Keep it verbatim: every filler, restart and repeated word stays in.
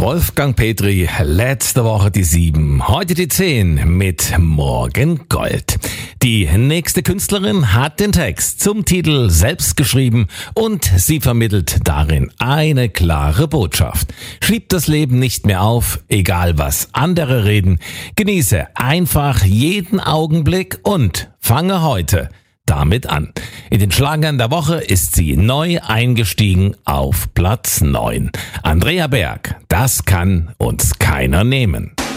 Wolfgang Petri, letzte Woche die sieben, heute die zehn mit Morgen Gold. Die nächste Künstlerin hat den Text zum Titel selbst geschrieben und sie vermittelt darin eine klare Botschaft. Schieb das Leben nicht mehr auf, egal was andere reden. Genieße einfach jeden Augenblick und fange heute damit an. In den Schlagern der Woche ist sie neu eingestiegen auf Platz neun. Andrea Berg, das kann uns keiner nehmen.